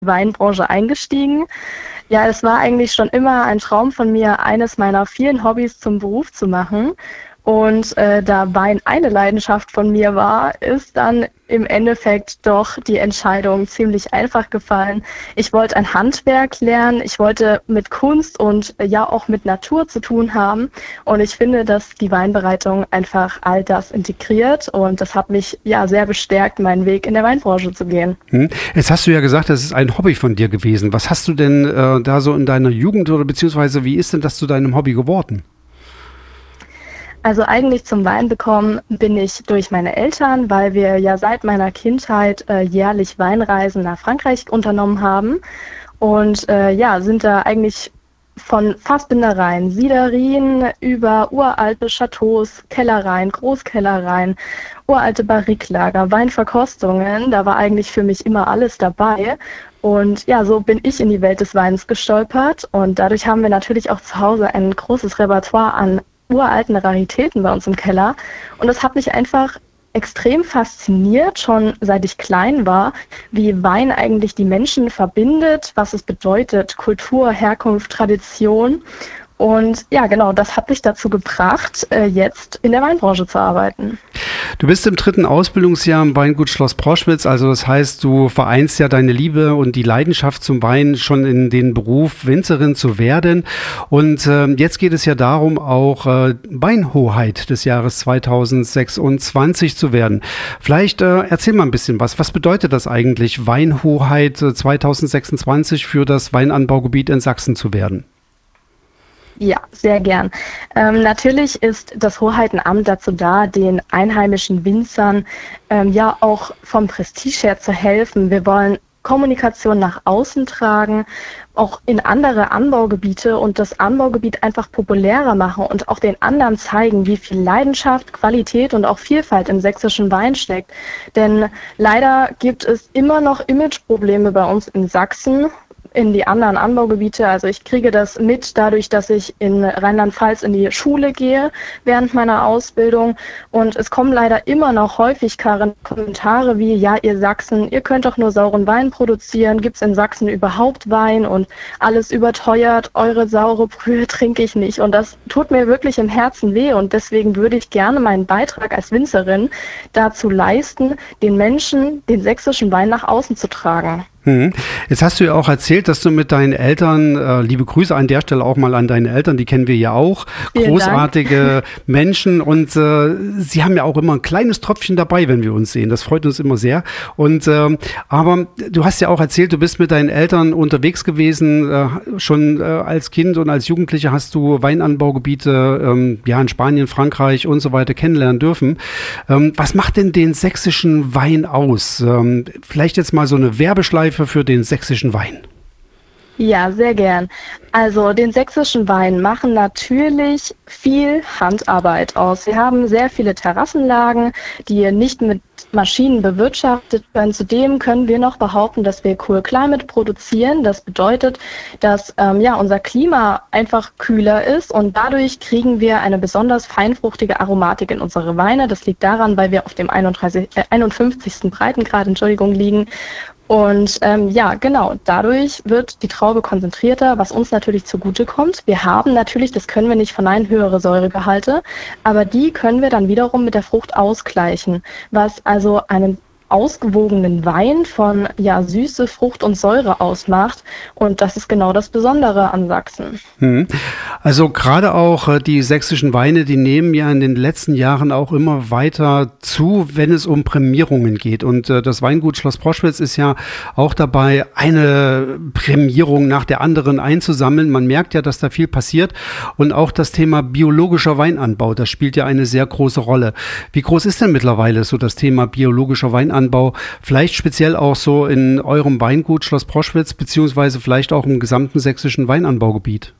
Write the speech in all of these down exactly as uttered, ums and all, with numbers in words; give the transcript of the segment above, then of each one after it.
Weinbranche eingestiegen. Ja, es war eigentlich schon immer ein Traum von mir, eines meiner vielen Hobbys zum Beruf zu machen. Und äh, da Wein eine Leidenschaft von mir war, ist dann im Endeffekt doch die Entscheidung ziemlich einfach gefallen. Ich wollte ein Handwerk lernen, ich wollte mit Kunst und äh, ja auch mit Natur zu tun haben. Und ich finde, dass die Weinbereitung einfach all das integriert. Und das hat mich ja sehr bestärkt, meinen Weg in der Weinbranche zu gehen. Hm. Jetzt hast du ja gesagt, das ist ein Hobby von dir gewesen. Was hast du denn äh, da so in deiner Jugend oder beziehungsweise wie ist denn das zu deinem Hobby geworden? Also eigentlich zum Wein bekommen bin ich durch meine Eltern, weil wir ja seit meiner Kindheit äh, jährlich Weinreisen nach Frankreich unternommen haben und äh, ja, sind da eigentlich von Fassbindereien, Siederien über uralte Chateaus, Kellereien, Großkellereien, uralte Barrique-Lager, Weinverkostungen, da war eigentlich für mich immer alles dabei. Und ja, so bin ich in die Welt des Weins gestolpert und dadurch haben wir natürlich auch zu Hause ein großes Repertoire an uralten Raritäten bei uns im Keller. Und das hat mich einfach extrem fasziniert, schon seit ich klein war, wie Wein eigentlich die Menschen verbindet, was es bedeutet, Kultur, Herkunft, Tradition. Und ja, genau, das hat mich dazu gebracht, jetzt in der Weinbranche zu arbeiten. Du bist im dritten Ausbildungsjahr im Weingut Schloss Proschwitz, also das heißt, du vereinst ja deine Liebe und die Leidenschaft zum Wein schon in den Beruf, Winzerin zu werden. Und äh, jetzt geht es ja darum, auch äh, Weinhoheit des Jahres zweitausendsechsundzwanzig zu werden. Vielleicht äh, erzähl mal ein bisschen was. Was bedeutet das eigentlich, Weinhoheit äh, zweitausendsechsundzwanzig für das Weinanbaugebiet in Sachsen zu werden? Ja, sehr gern. Ähm, natürlich ist das Hoheitenamt dazu da, den einheimischen Winzern ähm, ja auch vom Prestige her zu helfen. Wir wollen Kommunikation nach außen tragen, auch in andere Anbaugebiete und das Anbaugebiet einfach populärer machen und auch den anderen zeigen, wie viel Leidenschaft, Qualität und auch Vielfalt im sächsischen Wein steckt. Denn leider gibt es immer noch Imageprobleme bei uns in Sachsen, in die anderen Anbaugebiete. Also ich kriege das mit dadurch, dass ich in Rheinland-Pfalz in die Schule gehe während meiner Ausbildung und es kommen leider immer noch häufig Kommentare wie, ja, ihr Sachsen, ihr könnt doch nur sauren Wein produzieren, gibt es in Sachsen überhaupt Wein und alles überteuert, eure saure Brühe trinke ich nicht und das tut mir wirklich im Herzen weh und deswegen würde ich gerne meinen Beitrag als Winzerin dazu leisten, den Menschen den sächsischen Wein nach außen zu tragen. Hm. Jetzt hast du ja auch erzählt, dass du mit deinen Eltern, äh, liebe Grüße an der Stelle auch mal an deine Eltern, die kennen wir ja auch, Vielen großartige Dank. Menschen und äh, sie haben ja auch immer ein kleines Tröpfchen dabei, wenn wir uns sehen. Das freut uns immer sehr. Und äh, aber du hast ja auch erzählt, du bist mit deinen Eltern unterwegs gewesen, äh, schon äh, als Kind und als Jugendlicher hast du Weinanbaugebiete ähm, ja in Spanien, Frankreich und so weiter kennenlernen dürfen. Ähm, was macht denn den sächsischen Wein aus? Ähm, vielleicht jetzt mal so eine Werbeschleife für den sächsischen Wein. Ja, sehr gern. Also den sächsischen Wein machen natürlich viel Handarbeit aus. Wir haben sehr viele Terrassenlagen, die nicht mit Maschinen bewirtschaftet werden. Zudem können wir noch behaupten, dass wir Cool Climate produzieren. Das bedeutet, dass ähm, ja, unser Klima einfach kühler ist und dadurch kriegen wir eine besonders feinfruchtige Aromatik in unsere Weine. Das liegt daran, weil wir auf dem einunddreißig, äh, einundfünfzigsten Breitengrad Entschuldigung, liegen. Und ähm, ja, genau, dadurch wird die Traube konzentrierter, was uns natürlich zugutekommt. Wir haben natürlich, das können wir nicht verneinen, höhere Säuregehalte, aber die können wir dann wiederum mit der Frucht ausgleichen, was also einen ausgewogenen Wein von ja, Süße, Frucht und Säure ausmacht. Und das ist genau das Besondere an Sachsen. Hm. Also gerade auch äh, die sächsischen Weine, die nehmen ja in den letzten Jahren auch immer weiter zu, wenn es um Prämierungen geht. Und äh, das Weingut Schloss Proschwitz ist ja auch dabei, eine Prämierung nach der anderen einzusammeln. Man merkt ja, dass da viel passiert. Und auch das Thema biologischer Weinanbau, das spielt ja eine sehr große Rolle. Wie groß ist denn mittlerweile so das Thema biologischer Weinanbau? Anbau, vielleicht speziell auch so in eurem Weingut Schloss Proschwitz, beziehungsweise vielleicht auch im gesamten sächsischen Weinanbaugebiet?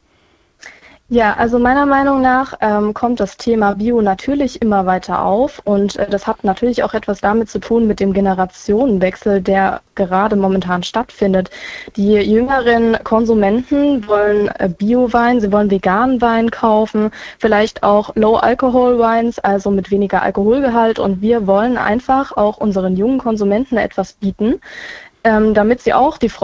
Ja, also meiner Meinung nach ähm, kommt das Thema Bio natürlich immer weiter auf und äh, das hat natürlich auch etwas damit zu tun mit dem Generationenwechsel, der gerade momentan stattfindet. Die jüngeren Konsumenten wollen äh, Bio-Wein, sie wollen veganen Wein kaufen, vielleicht auch Low-Alcohol-Wines, also mit weniger Alkoholgehalt und wir wollen einfach auch unseren jungen Konsumenten etwas bieten, ähm, damit sie auch die